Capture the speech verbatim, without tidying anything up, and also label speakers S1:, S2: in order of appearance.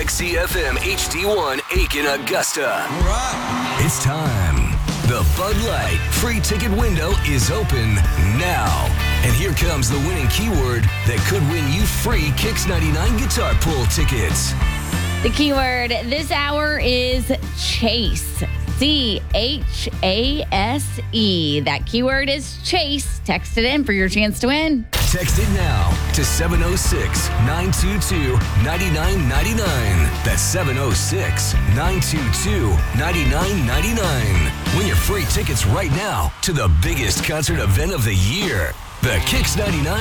S1: X C F M H D one Aiken, Augusta.
S2: All right.
S1: It's time. The Bud Light free ticket window is open now. And here comes the winning keyword that could win you free Kicks ninety-nine guitar pull tickets.
S3: The keyword this hour is chase. C H A S E. That keyword is chase. Text it in for your chance to win.
S1: Text it now to seven oh six, nine two two, nine nine nine nine. That's seven oh six, nine two two, nine nine nine nine. Win your free tickets right now to the biggest concert event of the year, the Kicks ninety-nine